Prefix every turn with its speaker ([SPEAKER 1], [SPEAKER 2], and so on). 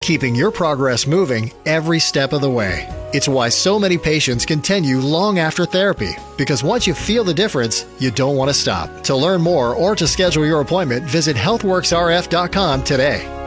[SPEAKER 1] keeping your progress moving every step of the way. It's why so many patients continue long after therapy, because once you feel the difference, you don't want to stop. To learn more or to schedule your appointment, visit healthworksrf.com today.